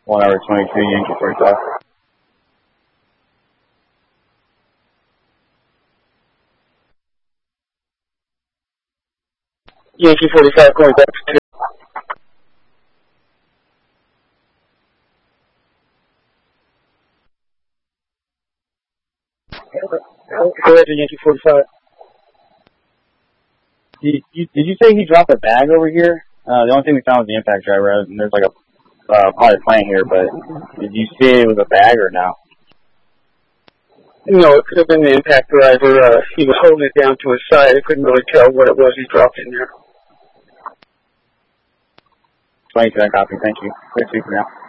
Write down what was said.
1 hour 22, Yankee 45. Yankee 45 going back to 2. Go ahead to Yankee 45. Did you say he dropped a bag over here? The only thing we found was the impact driver, and there's like a probably a plane here, but did you see it was a bag or no? No, it could have been the impact driver. He was holding it down to his side. I couldn't really tell what it was he dropped in there. 22, copy. Thank you. Good to see you for now.